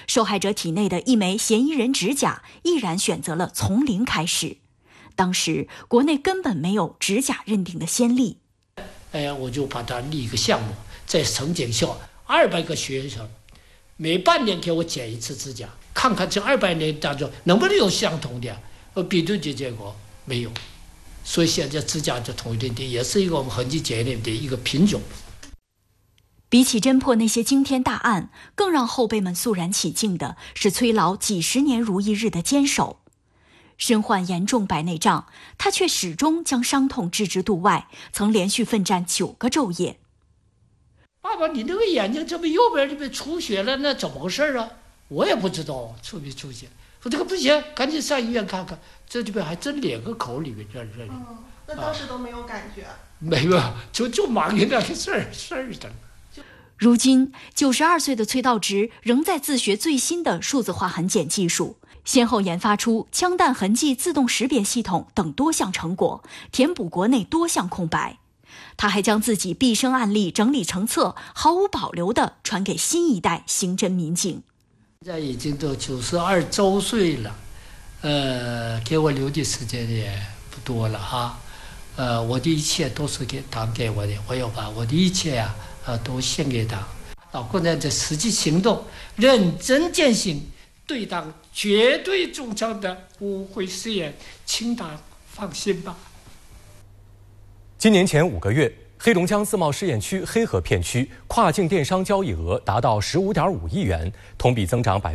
受害者体内的一枚嫌疑人指甲毅然选择了从零开始。当时国内根本没有指甲认定的先例。 我就把它立一个项目，在城检校200个学生，每半年给我剪一次指甲，看看这200年当中能不能有相同的。比对的结果没有，所以现在指甲的统一认定也是一个我们痕迹检验的一个品种。 比起侦破那些惊天大案，更让后辈们肃然起敬的是崔老几十年如一日的坚守。身患严重白内障，他却始终将伤痛置之度外，曾连续奋战9个昼夜。 爸爸，你那个眼睛这么右边这边出血了，那怎么回事啊？我也不知道出没出血。说这个不行，赶紧上医院看看。这里边还真裂个口里面这里。 那当时都没有感觉？ 没有，就忙于那个事儿的。 如今92岁的崔道直仍在自学最新的数字化痕检技术，先后研发出枪弹痕迹自动识别系统等多项成果，填补国内多项空白。他还将自己毕生案例整理成册，毫无保留地传给新一代刑侦民警。 现在已经都92周岁了，给我留的时间也不多了哈。我的一切都是党给我的，我要把我的一切都献给党。老共产的实际行动，认真践行，对党绝对忠诚的不会食言，请党放心吧。 今年前5个月，黑龙江自贸试验区黑河片区跨境电商交易额达到15.5亿元，同比增长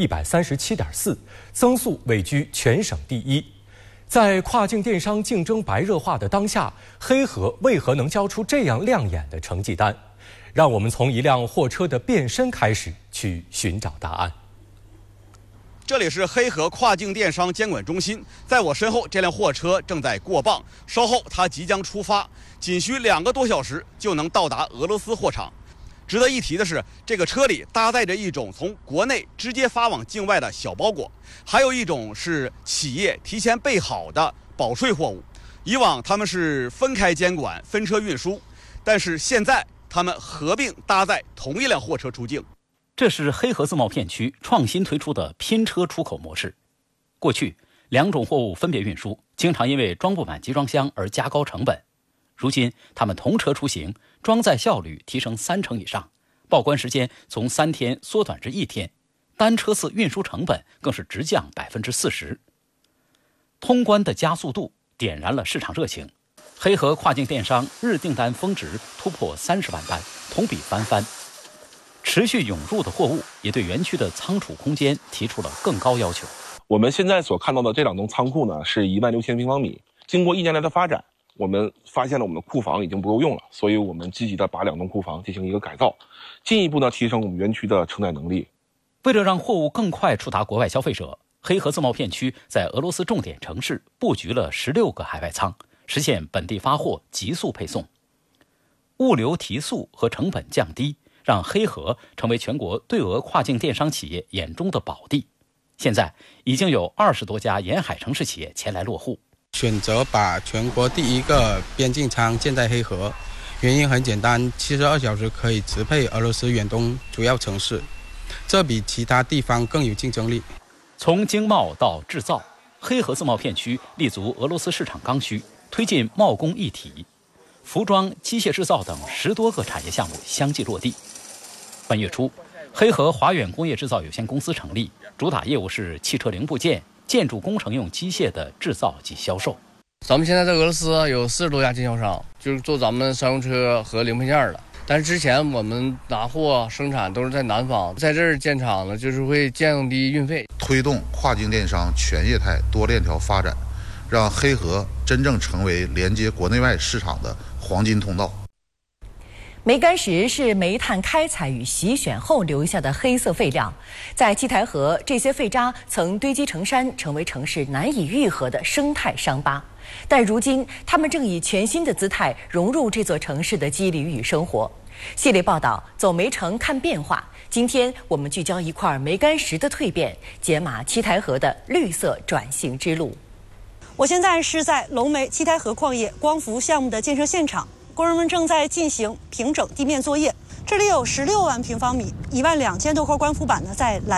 137.4%，增速位居全省第一。在跨境电商竞争白热化的当下，黑河为何能交出这样亮眼的成绩单？让我们从一辆货车的变身开始，去寻找答案。 这里是黑河跨境电商监管中心，在我身后这辆货车正在过磅，稍后它即将出发，仅需2个多小时就能到达俄罗斯货场。值得一提的是，这个车里搭载着一种从国内直接发往境外的小包裹，还有一种是企业提前备好的保税货物。以往他们是分开监管、分车运输，但是现在他们合并搭载同一辆货车出境。 这是黑河自贸片区创新推出的拼车出口模式。过去2种货物分别运输，经常因为装不满集装箱而加高成本。如今他们同车出行，装载效率提升3成以上，报关时间从3天缩短至1天，单车次运输成本更是直降40%。通关的加速度点燃了市场热情，黑河跨境电商日订单峰值突破30万单，同比翻番。持续涌入的货物也对园区的仓储空间提出了更高要求。 我们现在所看到的这2栋仓库呢，是16000平方米。经过1年来的发展，我们发现了我们的库房已经不够用了，所以我们积极的把2栋库房进行一个改造，进一步呢提升我们园区的承载能力。 为了让货物更快触达国外消费者，黑河自贸片区在俄罗斯重点城市布局了16个海外仓，实现本地发货、急速配送。物流提速和成本降低，让黑河成为全国对俄跨境电商企业眼中的宝地。现在已经有20多家沿海城市企业前来落户。 选择把全国第1个边境仓建在黑河，原因很简单，72小时可以直配俄罗斯远东主要城市，这比其他地方更有竞争力。 从经贸到制造，黑河自贸片区立足俄罗斯市场刚需，推进贸工一体，服装、机械制造等10多个产业项目相继落地。本月初，黑河华远工业制造有限公司成立，主打业务是汽车零部件、建筑工程用机械的制造及销售。 咱们现在在俄罗斯有40多家经销商，就是做咱们商用车和零配件的。但是之前我们拿货生产都是在南方，在这儿建厂呢，就是会降低运费， 推动跨境电商全业态多链条发展，让黑河真正成为连接国内外市场的黄金通道。 煤矸石是煤炭开采与洗选后留下的黑色废料，在七台河，这些废渣曾堆积成山，成为城市难以愈合的生态伤疤。但如今，它们正以全新的姿态融入这座城市的肌理与生活。系列报道《走煤城看变化》，今天我们聚焦一块煤矸石的蜕变，解码七台河的绿色转型之路。 我现在是在龙煤七台河矿业光伏项目的建设现场。工人们正在进行平整地面作业，这里有16万平方米，12000多块光伏板呢在来